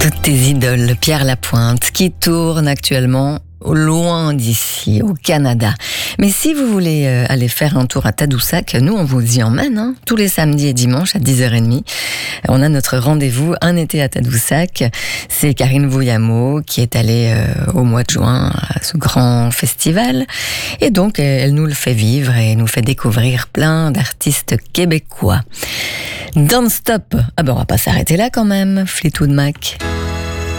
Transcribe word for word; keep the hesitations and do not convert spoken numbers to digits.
Toutes tes idoles, Pierre Lapointe, qui tourne actuellement loin d'ici, au Canada. Mais si vous voulez euh, aller faire un tour à Tadoussac, nous on vous y emmène, hein, tous les samedis et dimanches à dix heures trente. On a notre rendez-vous Un été à Tadoussac. C'est Karine Vouillamo qui est allée euh, au mois de juin à ce grand festival. Et donc elle nous le fait vivre et nous fait découvrir plein d'artistes québécois. Don't Stop. Ah ben on va pas s'arrêter là quand même, Fleetwood Mac.